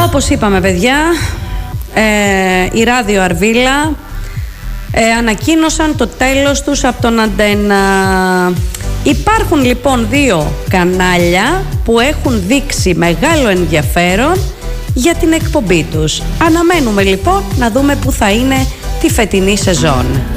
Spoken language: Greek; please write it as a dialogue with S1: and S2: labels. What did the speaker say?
S1: Όπως είπαμε, παιδιά, η Ράδιο Αρβίλα ανακοίνωσαν το τέλος τους από τον Αντένα. Υπάρχουν λοιπόν 2 κανάλια που έχουν δείξει μεγάλο ενδιαφέρον για την εκπομπή τους. Αναμένουμε λοιπόν να δούμε που θα είναι τη φετινή σεζόν.